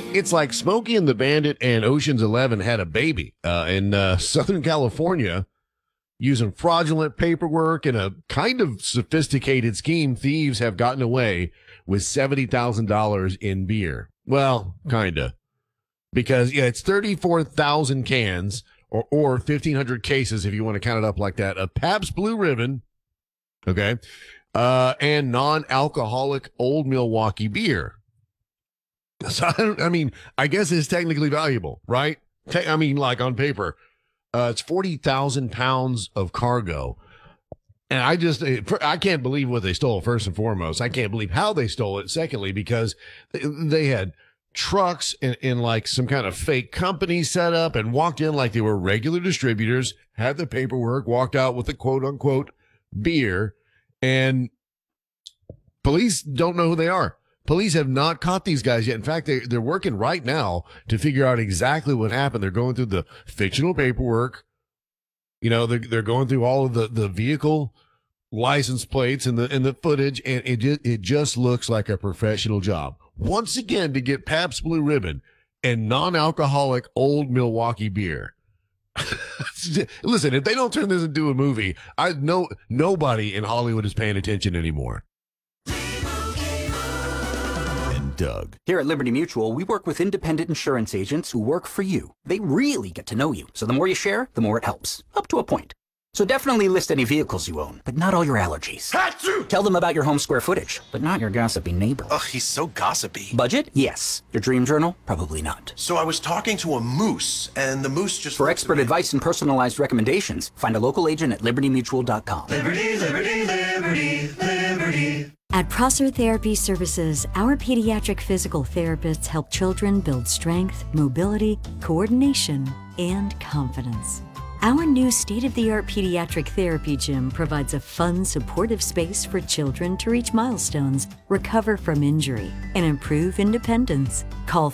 It's like Smokey and the Bandit and Ocean's 11 had a baby in Southern California. Using fraudulent paperwork and a kind of sophisticated scheme, thieves have gotten away with $70,000 in beer. Well, kind of. Because, it's 34,000 cans or 1,500 cases, if you want to count it up like that, of Pabst Blue Ribbon, okay, and non-alcoholic Old Milwaukee beer. So, I guess it's technically valuable, right? Like on paper. It's 40,000 pounds of cargo. And I can't believe what they stole, first and foremost. I can't believe how they stole it, secondly, because they had trucks in like some kind of fake company set up and walked in like they were regular distributors, had the paperwork, walked out with the quote unquote beer, and police don't know who they are. Police have not caught these guys yet. In fact, they're working right now to figure out exactly what happened. They're going through the fictional paperwork. They're going through all of the vehicle license plates and the footage, and it just looks like a professional job. Once again, to get Pabst Blue Ribbon and non-alcoholic Old Milwaukee beer. Listen, if they don't turn this into a movie, I know nobody in Hollywood is paying attention anymore. Doug. Here at Liberty Mutual, we work with independent insurance agents who work for you. They really get to know you. So the more you share, the more it helps. Up to a point. So definitely list any vehicles you own, but not all your allergies. Achoo! Tell them about your home square footage, but not your gossipy neighbor. Ugh, he's so gossipy. Budget? Yes. Your dream journal? Probably not. So I was talking to a moose, and the moose just... For expert advice and personalized recommendations, find a local agent at libertymutual.com. Liberty, liberty, liberty, liberty. At Prosser Therapy Services, our pediatric physical therapists help children build strength, mobility, coordination, and confidence. Our new state-of-the-art pediatric therapy gym provides a fun, supportive space for children to reach milestones, recover from injury, and improve independence. Call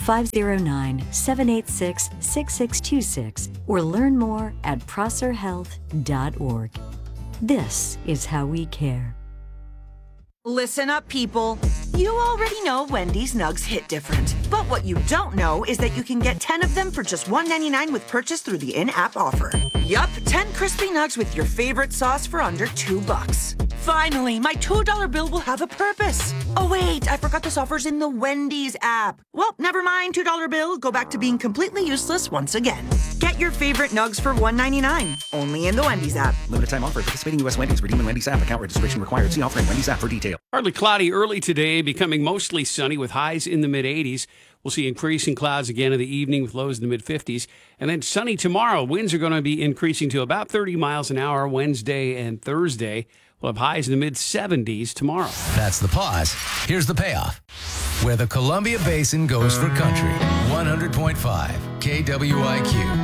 509-786-6626 or learn more at prosserhealth.org. This is how we care. Listen up, people. You already know Wendy's nugs hit different. But what you don't know is that you can get 10 of them for just $1.99 with purchase through the in-app offer. Yup, 10 crispy nugs with your favorite sauce for under $2. Finally, my $2 bill will have a purpose. Oh wait, I forgot this offer's in the Wendy's app. Well, never mind, $2 bill. Go back to being completely useless once again. Get your favorite nugs for $1.99. Only in the Wendy's app. Limited time offer. Participating U.S. Wendy's. Redeem in Wendy's app. Account registration required. See offer in Wendy's app for detail. Partly cloudy early today, becoming mostly sunny with highs in the mid-80s. We'll see increasing clouds again in the evening with lows in the mid-50s. And then sunny tomorrow. Winds are going to be increasing to about 30 miles an hour Wednesday and Thursday. We'll have highs in the mid-70s tomorrow. That's the pause. Here's the payoff. Where the Columbia Basin goes for country. 100.5 KWIQ.